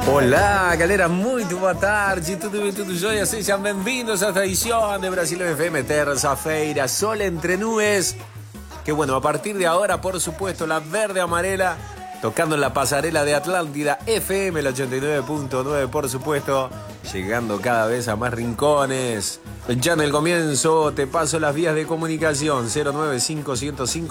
Olá, galera, muito boa tarde, tudo bem, tudo jóia? Sejam bem-vindos a esta edición de Brasil FM, terça-feira, sol entre nubes. Que bueno, a partir de ahora, por supuesto, la verde amarela, tocando en la pasarela de Atlántida FM, el 89.9, por supuesto, llegando cada vez a más rincones. Ya en el comienzo te paso las vías de comunicación, 095 105